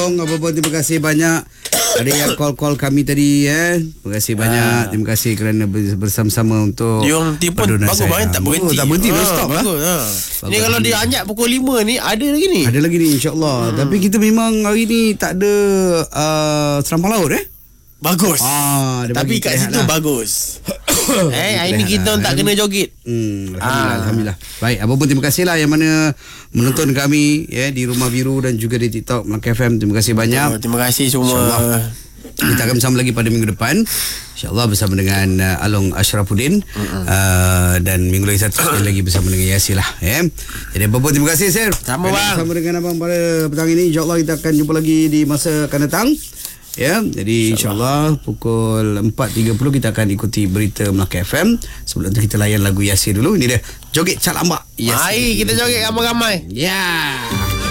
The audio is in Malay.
Along. Apa-apa, terima kasih banyak. Ada yang call kami tadi. Terima kasih banyak. Terima kasih kerana bersama-sama untuk Unity pun bagus banget, tak berhenti. Tak berhenti, non-stop lah. Ni kalau dia anjak pukul 5 ni, ada lagi ni. Ada lagi ni, insyaAllah. Tapi kita memang hari ni tak ada serampang laut Bagus. Tapi kat situ lah. bagus. Hari ni kita tak kena joget. Alhamdulillah. Baik, apa pun terima kasih lah yang mana menonton kami di Rumah Biru dan juga di TikTok Melaka FM. Terima kasih banyak. Terima kasih semua. Kita akan bersama lagi pada minggu depan, InsyaAllah bersama dengan Along Ashrafuddin. Dan minggu lagi satu sekali lagi bersama dengan Yasir lah. Jadi apa-apa, terima kasih Sir. Sama bang. Bersama dengan abang pada petang ini. InsyaAllah kita akan jumpa lagi di masa akan datang. Jadi insyaAllah pukul 4.30 kita akan ikuti berita Melaka FM. Sebelum tu kita layan lagu Yasir dulu. Ini dia, Joget Calambak Yasir. Mari kita joget ramai-ramai. Ya.